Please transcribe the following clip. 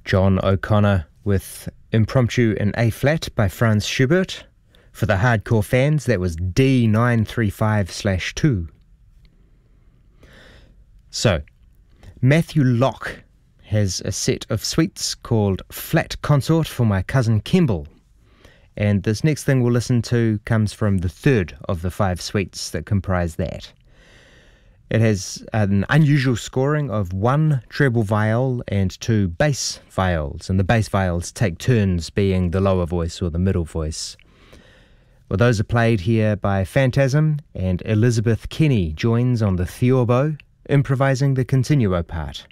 John O'Connor with Impromptu in A-flat by Franz Schubert. For the hardcore fans, that was D935/2. So, Matthew Locke has a set of suites called Flat Consort for My Cousin Kemble. And this next thing we'll listen to comes from the third of the 5 suites that comprise that. It has an unusual scoring of 1 treble viol and 2 bass viols, and the bass viols take turns being the lower voice or the middle voice. Well, those are played here by Phantasm, and Elizabeth Kenny joins on the theorbo, improvising the continuo part.